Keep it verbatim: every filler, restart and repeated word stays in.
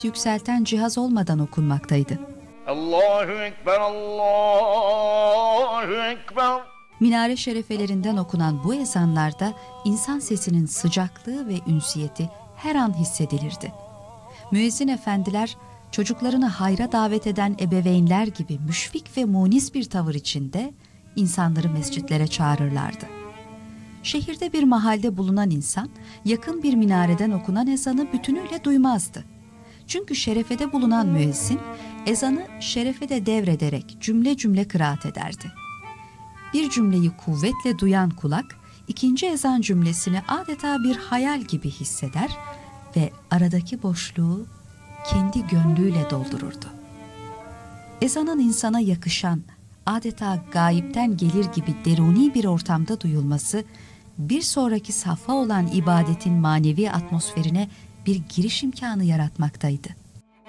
yükselten cihaz olmadan okunmaktaydı. Allahu Ekber, Allahu Ekber. Minare şerefelerinden okunan bu ezanlarda insan sesinin sıcaklığı ve ünsiyeti her an hissedilirdi. Müezzin efendiler, çocuklarını hayra davet eden ebeveynler gibi müşfik ve munis bir tavır içinde insanları mescitlere çağırırlardı. Şehirde bir mahalde bulunan insan, yakın bir minareden okunan ezanı bütünüyle duymazdı. Çünkü şerefede bulunan müezzin, ezanı şerefede devrederek cümle cümle kıraat ederdi. Bir cümleyi kuvvetle duyan kulak, ikinci ezan cümlesini adeta bir hayal gibi hisseder ve aradaki boşluğu kendi gönlüyle doldururdu. Ezanın insana yakışan, adeta gayipten gelir gibi deruni bir ortamda duyulması, bir sonraki safha olan ibadetin manevi atmosferine bir giriş imkanı yaratmaktaydı.